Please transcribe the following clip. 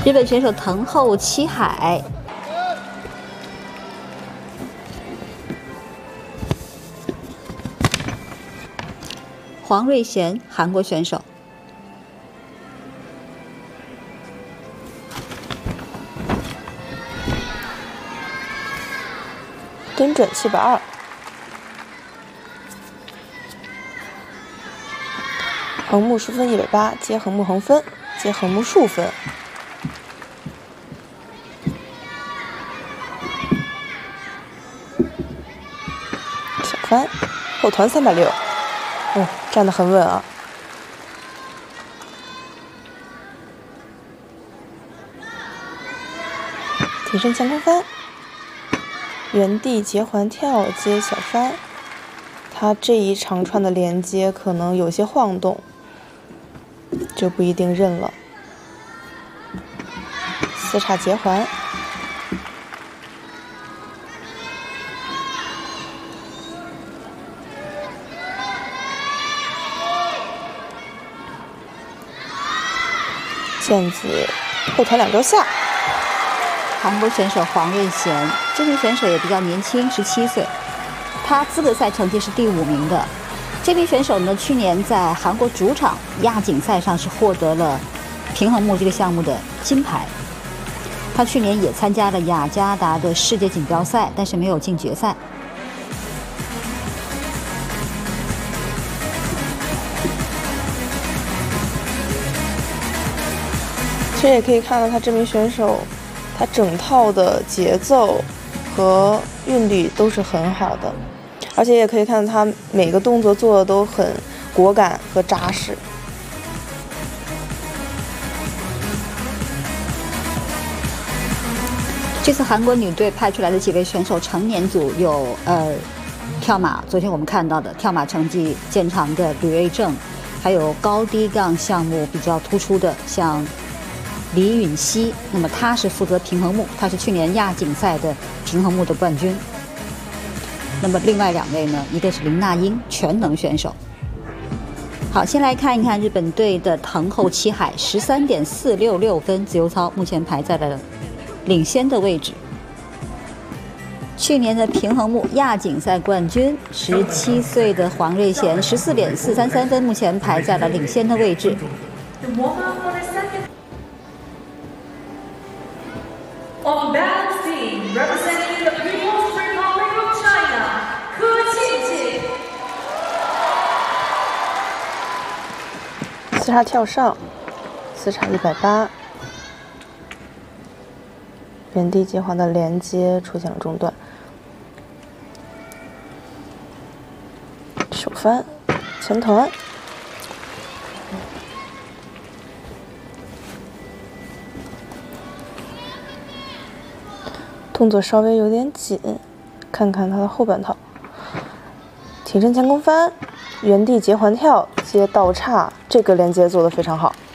日本选手藤后七海。 黄瑞贤，韩国选手。 蹲准720，横木竖分180，接横木横分，接横木竖分。小翻，后团360。 哦，站得很稳啊！提身前空翻，原地结环跳接小翻。他这一长串的连接可能有些晃动，就不一定认了。4叉结环。 毽子后团2招下， 韩国选手黄瑞贤，这名选手也比较年轻，17岁，他资格赛成绩是第5名的。这名选手呢，去年在韩国主场亚锦赛上是获得了平衡木这个项目的金牌。他去年也参加了雅加达的世界锦标赛，但是没有进决赛。 其实也可以看到他这名选手，他整套的节奏和韵律都是很好的，而且也可以看到他每个动作做的都很果敢和扎实。 这次韩国女队派出来的几位选手，成年组有跳马，昨天我们看到的跳马成绩见长的吕瑞正，还有高低杠项目比较突出的像。 李允熙，那么他是负责平衡木，他是去年亚锦赛的平衡木的冠军。那么另外2位呢，一个是林那英，全能选手。好，先来看一看日本队的藤后七海，13.466分自由操，目前排在了领先的位置。去年的平衡木亚锦赛冠军，17岁的黄瑞贤14.433分，目前排在了领先的位置。 On balance beam, representing the People's Republic of China, Ke Qingjing. 4叉跳上，4叉180，原地结环的连接出现了中断，手翻，前团。 动作稍微有点紧，看看他的后半套。挺身前空翻，原地结环跳接倒叉，这个连接做得非常好。